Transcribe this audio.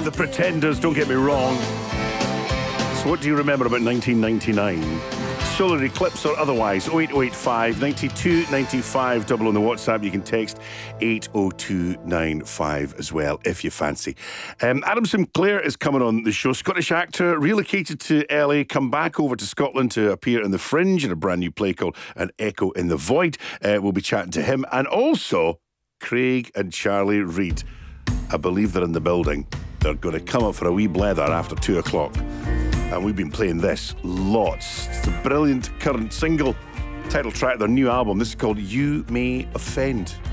The Pretenders, don't get me wrong. So what do you remember about 1999? Solar eclipse or otherwise? 08085 92 95 double on the WhatsApp. You can text 80295 as well if you fancy. Adam Sinclair is coming on the show. Scottish actor, relocated to LA, come back over to Scotland to appear in The Fringe in a brand new play called An Echo in the Void. We'll be chatting to him. And also Craig and Charlie Reid. I believe they're in the building. They're going to come up for a wee blether after 2 o'clock. And we've been playing this lots. It's a brilliant current single, title track of their new album. This is called You May Offend.